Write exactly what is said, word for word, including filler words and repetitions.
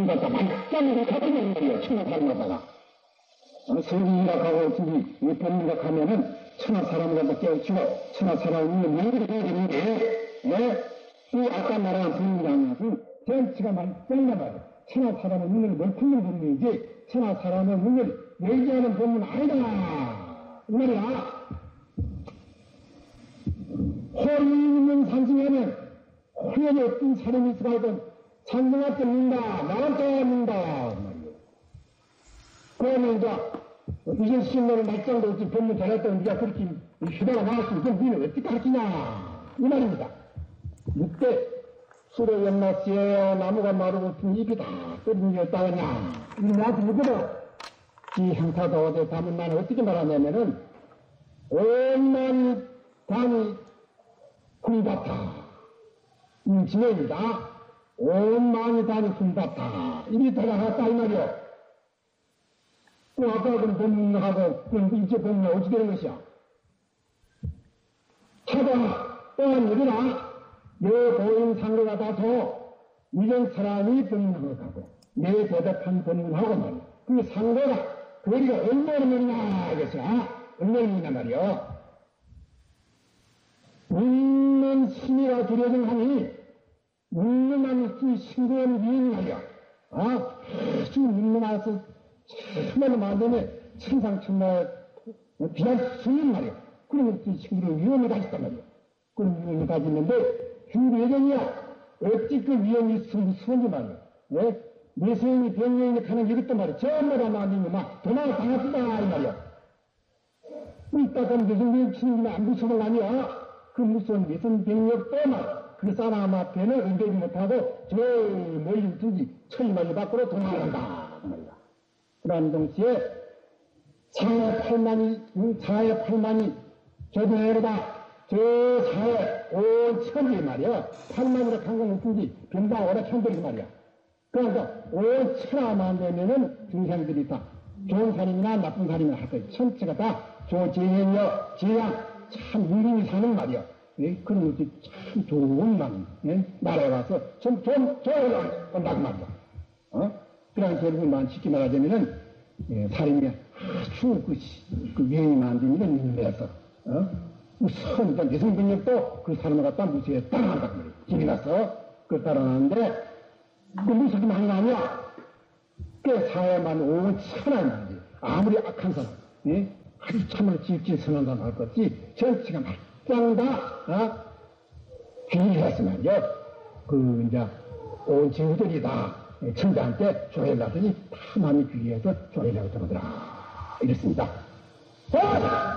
갖다 말짱으로 가버리는 거예요. 천하 사람마다가. 성인각하고 저기 변인각하면은 천하 사람을 갖다 깨우치고 천하 사람이 명들이 해야 되는데, 예? 이 아까 말한 성인각은 전치가 말짱나 말이야. 천하 사람은 눈을 넓히는 법문이지 천하 사람은 눈을 얘기하는 법문 아니다. 이 말이야. 홀이 있는 산중에는 홀에 어떤 사람이 있어가지고 산중아 뜯는다, 나한테 뜯는다 말이야. 그러면 이제 이전 신론을 말짱도 없이 법문 잘했다고 네가 그렇게 휴대가 나왔으면 그럼 너는 어떻게 가르치냐 이 말입니다. 이때 수로 연났어요. 나무가 마르고 잎이 다 떨어진 게 없다느냐. 나한테 묻어도 지 형사도 어제 담은 나는 어떻게 말하냐면은 온만 단이 굴밭다. 이 지혜입니다. 온만이 단이 굴밭다. 이리 돌아갔다 이 말이요. 또 아까 그럼 법문하고 그럼 이제 법문이 어떻게 되는 것이야. 차가 또한 일이나 내 보인 상대가 다소 이런 사람이 법문하고 가고 내 대답한 법문하고 말이야. 그 상대가 거리가 얼마나 멀냐 이것이야. 얼마나 멀냐 말이야. 묻는 심이라 두려진 하니 묻는 한이 싱거운 위인 말이야. 아, 아주 묻는 한에서 참말로 말하면 천상천말 비할 수 있는 말이야. 그러면 그 친구를 위험을 가졌단 말이야. 그런 위험을 가졌는데 중국 예전이야. 어찌 그 위험이 무서운지 말이야. 왜? 내세인이 병명이 가는 게 이랬단 말이야. 전부 다 말하는 막 도망을 당했다 이 말이야. 이따가 내세인이 치는 게 안 무서운 거 아니야. 그 무서운 내세인 병력 또만 그 사람 앞에는 응대지 못하고 저 멀리 있든지 천리만리 밖으로 도망간다 말이야. 그러한 동시에 사의 팔만이 사의 팔만이 조동해로다 저 사회 온 천지 말이야. 팔만으로 강공 있든지 병당 오래 천들이 말이야. 그러니까 온 천하만 되면은 중생들이 다 좋은 사람이나 나쁜 사람이나 할 거야. 천체가 다 조재현여 재양 참 인민이 사는 말이야. 예? 그런 것이 참 좋은 말, 예? 나라에 와서 좀, 좀, 좋은 말 온다고 말이야. 어? 그런 결국만 쉽게 말하자면은, 예, 사람이 아주 그, 그 위험이 만드는 인물에서, 어? 우선, 여성병력도 그 사람을 갖다 무시해 따라간다고 말이야. 집에 가서, 그걸 따라가는데, 그 무시하지 많이 나냐? 꽤 사회만 온 천하의 말이지. 아무리 악한 사람, 예? 아주 참으로 질질 선한 사람 할 것 없이, 전체가 말 짱 다, 어? 귀의해서 말이요. 그, 이제, 온 친구들이 다 천자한테 조회를 하더니 다 마음이 귀의해서 조회를 하고 들어오더라. 이랬습니다. 어!